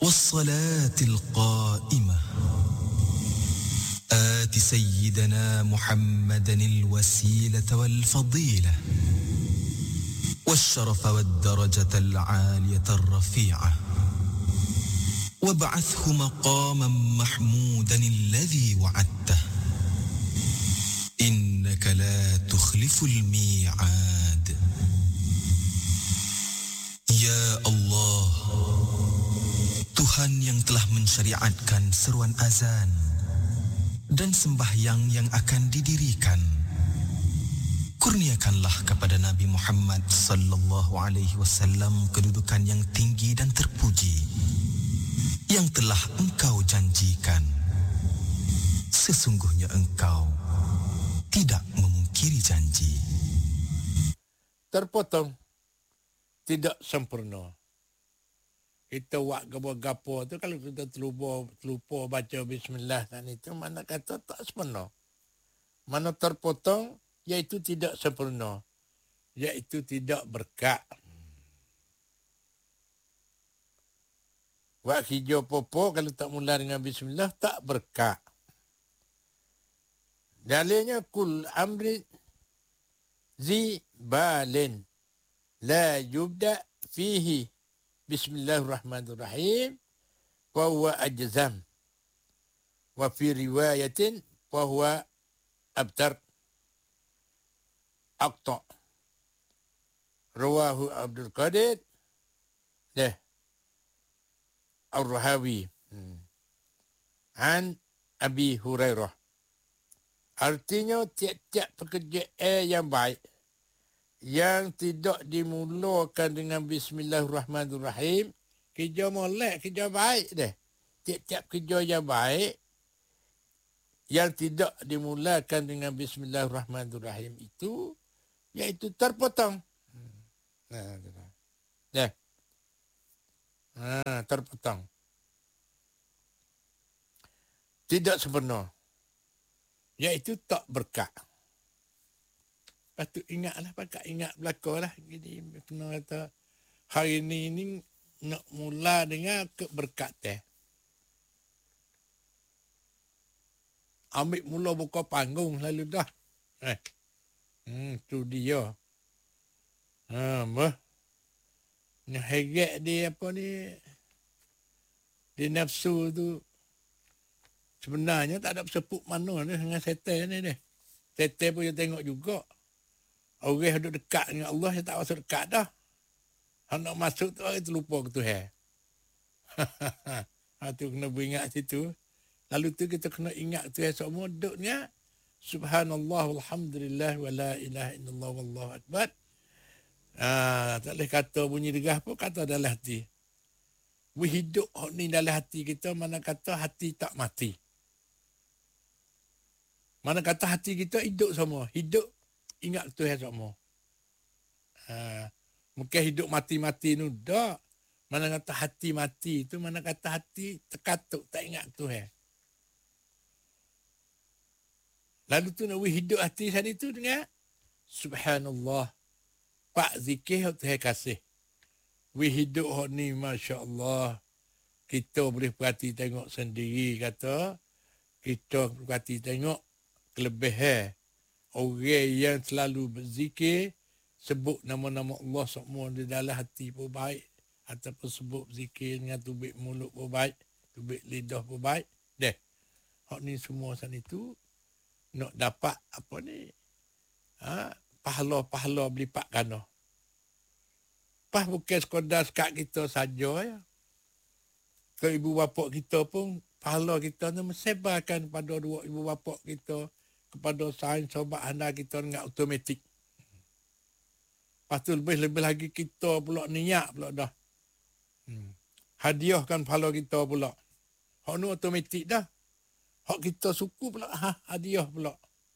والصلاة القائمة آت سيدنا محمدا الوسيلة والفضيلة والشرف والدرجة العالية الرفيعة وابعثه مقاما محمودا الذي وعدته إنك لا تخلف الميعاد. Ya Allah, Tuhan yang telah mensyariatkan seruan azan dan sembahyang yang akan didirikan, kurniakanlah kepada Nabi Muhammad sallallahu alaihi wasallam kedudukan yang tinggi dan terpuji yang telah Engkau janjikan. Sesungguhnya Engkau tidak memungkiri janji. Terpotong, tidak sempurna. Kita buat gapo-gapo tu kalau kita terlupa baca bismillah tadi tu, mana kata tak sempurna. Mana terpotong, iaitu tidak sempurna. Iaitu tidak berkat. Buat hijau popo kalau tak mula dengan bismillah tak berkat. Dalilnya kul amri zi balin la yubda fihi bismillahirrahmanirrahim wa huwa ajzam wa fi riwayatin wa huwa abtar aqta rawahu Abdul Qadir dah Ar-Rahawi an Abi Hurairah. Artinya tiap-tiap pekerjaan yang baik yang tidak dimulakan dengan bismillahirrahmanirrahim, kerja molek, kerja baik deh. Tiap-tiap kerja yang baik yang tidak dimulakan dengan bismillahirrahmanirrahim itu, iaitu terpotong. Terpotong. Tidak sempurna. Iaitu tak berkat. Patut ingatlah, pakat ingat belakang lah. Jadi, kena kata, hari ni nak mula dengan keberkatan. Ambil mula buka panggung lalu dah. Tu dia. Ni hegat dia apa ni. Dia nafsu tu. Sebenarnya tak ada sepuk mana ni dengan setan ni deh. Setan pun dia tengok juga. Orang duduk dekat dengan Allah, dia tak masuk dekat dah. Kalau nak masuk tu, orang terlupa ke Tuhan. Tu kena beringat situ. Lalu tu kita kena ingat Tuhan semua duduknya. Subhanallah, alhamdulillah, wa la ilaha illallah, wallahu akbar. Tak boleh kata bunyi degah pun, kata dalam hati. Hidup ni dalam hati kita, mana kata hati tak mati. Mana kata hati kita hidup semua. Hidup, ingat Tuhan semua. Mungkin hidup mati-mati ni tak. Mana kata hati mati tu, mana kata hati terkatuk, tak ingat Tuhan. Lalu tu nak hidup hati sana tu dengan Subhanallah. Pak zikir Tuhan kasih. Hidup ni Masya Allah. Kita boleh perhati tengok sendiri kata. Kita perhati tengok kelebihan. Orang yang selalu berzikir, sebut nama-nama Allah semua di dalam hati pun baik. Ataupun sebut zikir dengan tubik mulut pun baik. Tubik lidah pun baik. Deh. Hak ni semua sana itu nak dapat apa ni? Pahala-pahala berlipat ganda. Pas bukan sekadar sekat kita saja ya. Ke ibu bapa kita pun pahala kita ni mensebarkan pada dua ibu bapa kita, kepada sain sobat anda kita dengan automatik. Lepas tu lebih-lebih lagi kita pula niat pula dah. Hadiahkan pahala kita pula. Hak ni automatik dah. Hak kita suku pula hadiah pula.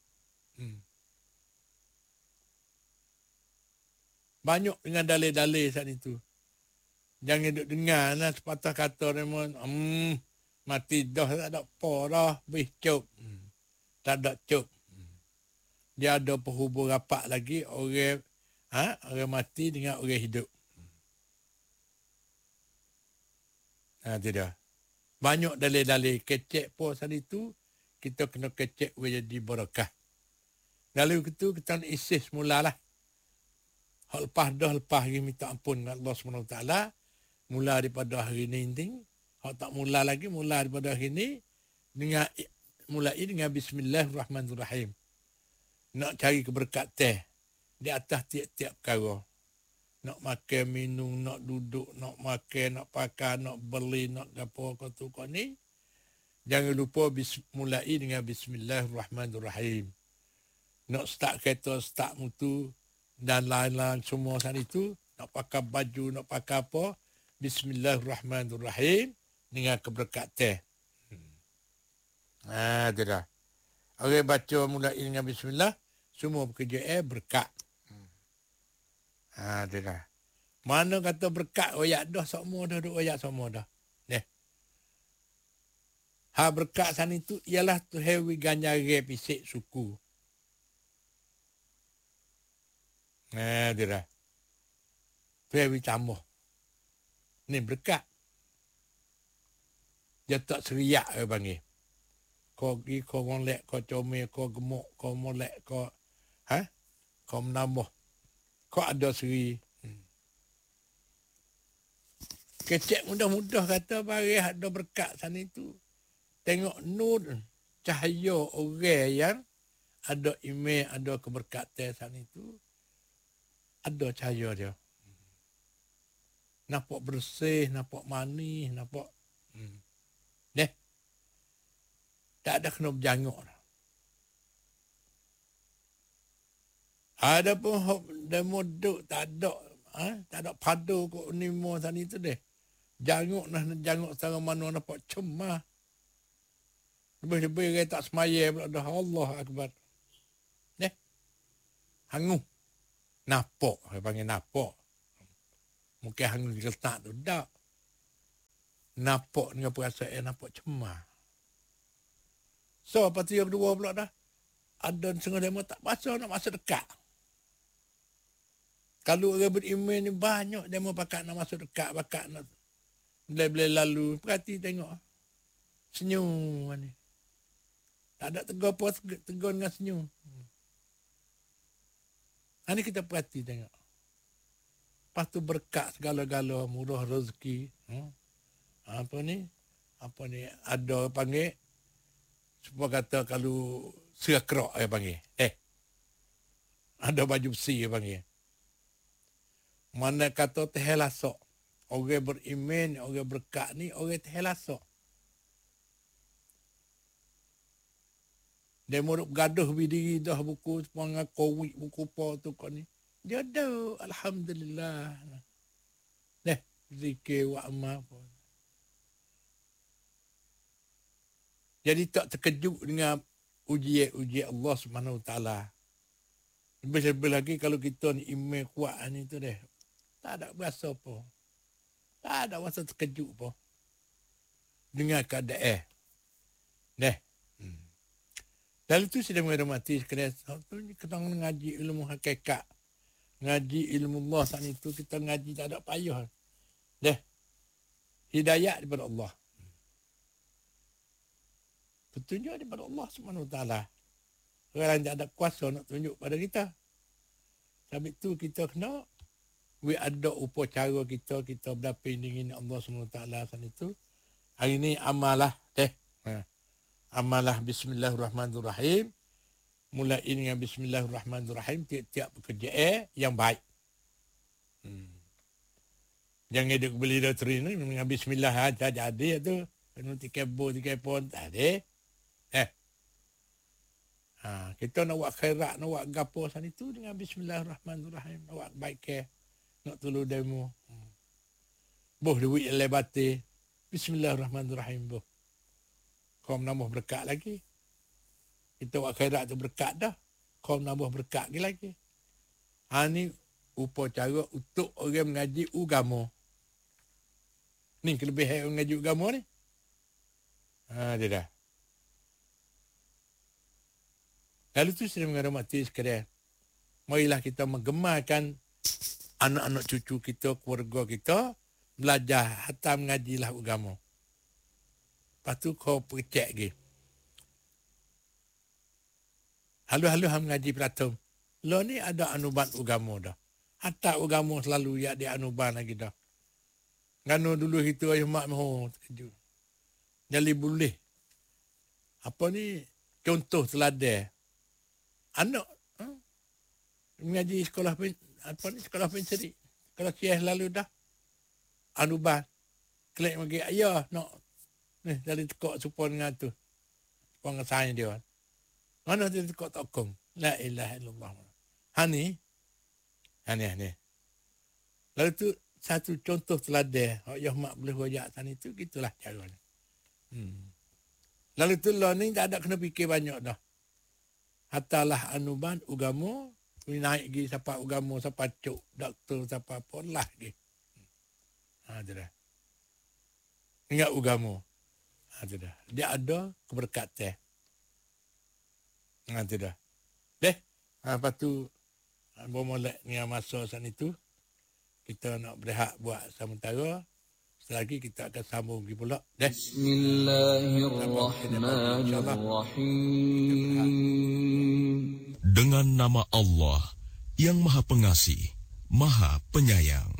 Banyak dengan dalil-dalil saat itu. Jangan duduk dengar lah sepatah kata Raymond. Mati dah tak ada apa dah. Bih cup. Tak ada cup. Dia ada penghubung rapat lagi orang orang mati dengan orang hidup. Tidak. Banyak dalil-dalil kecek po sana itu, kita kena kecek jadi barakah. Lalu itu kita nak isi semulalah. Hak lepas lagi minta ampun Allah SWT. Mula daripada hari ini. Hak tak mula lagi, mula daripada hari ini. Mulai dengan Bismillahirrahmanirrahim. Nak cari keberkat teh. Di atas tiap-tiap perkara. Nak makan, minum, nak duduk, nak makan, nak pakai, nak beli, nak apa kau tu kau ni. Jangan lupa mulai dengan Bismillahirrahmanirrahim. Nak start kereta, start motor dan lain-lain semua sana itu. Nak pakai baju, nak pakai apa. Bismillahirrahmanirrahim. Dengan keberkat teh. Itu dah. Orang baca mulai dengan Bismillah. Semua bekerja berkat. Itu dah. Mana kata berkat oyak dah semua dah. Oyak semua dah. Berkat sana itu ialah tu hewi ganjari pisik suku. Itu dah. Tu hewi tambah. Ni berkat. Dia tak seriak ke panggil. Kau pergi, kau molek, kau comel, kau gemuk, kau molek, kau menambah. Kau ada seri. Kecek mudah-mudah kata barih ada berkat sana itu. Tengok nur cahaya orang yang ada iman, ada keberkatan sana itu. Ada cahaya dia. Nampak bersih, nampak manis, nampak. Tak ada kena berjanguk. Ada pun demo duk tak ada. Tak ada padu kot nimo sana itu deh. Janguk janguk secara mana nampak cemah. Lebih-lebih tak semaya pula dah. Allah Akbar. Hangu. Napok. Dia panggil napok. Mungkin hangu letak tu. Tak. Napok dengan perasaan nampak cemah. So, lepas tu yang kedua pula dah. Ada setengah demo tak pasal nak masuk dekat. Kalau orang beriman ni banyak demo pakat nak masuk dekat. Pakat nak boleh lalu. Perhati tengok. Senyum ni. Tak ada tegur apa, tegur dengan senyum. Ini kita perhati tengok. Lepas tu berkat segala-gala, murah rezeki. Apa ni? Ada panggil. Supaya kata kalau sekerak dia panggil. Ada baju besi dia panggil. Mana kata terhelasok. Orang beriman, orang berkat ni, orang terhelasok. Dia muruk gaduh bidiri dah buku sepangat kowik buku apa tu kau ni. Dia ada alhamdulillah. Zikir wa amal pun. Jadi tak terkejut dengan ujian Allah Subhanahu Wa Taala. Lebih-lebih lagi kalau kita ni iman kuat ni tu deh. Tak ada berasa apa. Tak ada rasa terkejut apa. Dengan keadaan. Lalu tu saya menghormati sekalian. Kita ngaji ilmu hakikat. Ngaji ilmu Allah saat itu kita ngaji tak ada payah. Hidayah daripada Allah. Petunjuk daripada Allah Subhanahu Wa Taala. Orang yang tak ada kuasa nak tunjuk pada kita. Sebab itu kita kena ada upacara kita berdapat dengan Allah Subhanahu Wa Taala saat itu. Hari ini amalah amalah Bismillahirrahmanirrahim. Mulai dengan Bismillahirrahmanirrahim. Tiap-tiap pekerjaan yang baik. Jangan duduk beli loteri ni dengan Bismillah tak jadi tu. Kena tikai pun tak ada. Kita nak buat khairat, nak buat gapo sana itu dengan Bismillahirrahmanirrahim. Nak buat baik ke. Nak tolong demo. Boh duit lebati. Bismillahirrahmanirrahim boh. Kau menambah berkat lagi. Kita buat khairat tu berkat dah. Kau menambah berkat lagi. Ni upacara untuk orang mengaji agama. Ni kelebihan orang mengaji agama ni. Dia dah. Lalu tu saya menghormati sekalian. Marilah kita menggemarkan anak-anak cucu kita, keluarga kita belajar hatta mengajilah agama. Lepas tu kau percek lagi. Halu-halu ham mengaji pelatum. Lo ni ada anuban agama dah. Hatta agama selalu ya dia anuban lagi dah. Ngano dulu itu ayah mak mahu terkejut. Jadi boleh. Apa ni contoh teladan. Anak mengaji sekolah sekolah penseri. Kalau kias lalu dah anuban. Kelek bagi ayah nak ni dari tekok supon dengan tu. Pengesahan dia. Mana dia tekok tokong. La ilaha illallah. Hani. Lalu tu satu contoh teladan. Ayah mak boleh wajak sana itu, gitulah caranya. Lalu tu lah ni tak ada kena fikir banyak dah. Hatalah anuban agama, naik lagi siapa agama, siapa cuk, doktor, siapa apa lah lagi. Tu dah. Ingat agama. Tu dah. Dia ada keberkatan. Tu dah. Deh. Lepas tu, bermulai dengan masa saat itu, kita nak berehat buat sementara. Selagi kita akan sambung lagi pula. Bismillahirrahmanirrahim. Dengan nama Allah yang Maha Pengasih, Maha Penyayang.